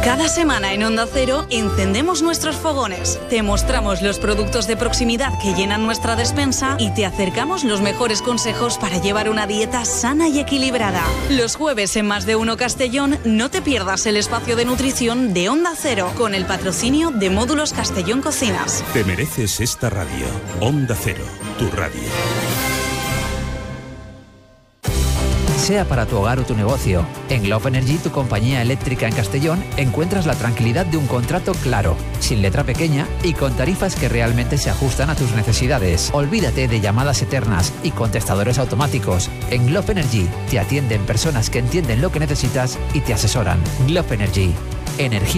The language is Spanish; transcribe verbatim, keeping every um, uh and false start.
Cada semana en Onda Cero encendemos nuestros fogones, te mostramos los productos de proximidad que llenan nuestra despensa y te acercamos los mejores consejos para llevar una dieta sana y equilibrada. Los jueves en Más de Uno Castellón no te pierdas el espacio de nutrición de Onda Cero con el patrocinio de Módulos Castellón Cocinas. Te mereces esta radio. Onda Cero, tu radio. Sea para tu hogar o tu negocio, en Globe Energy, tu compañía eléctrica en Castellón, encuentras la tranquilidad de un contrato claro, sin letra pequeña y con tarifas que realmente se ajustan a tus necesidades. Olvídate de llamadas eternas y contestadores automáticos. En Globe Energy te atienden personas que entienden lo que necesitas y te asesoran. Globe Energy. Energía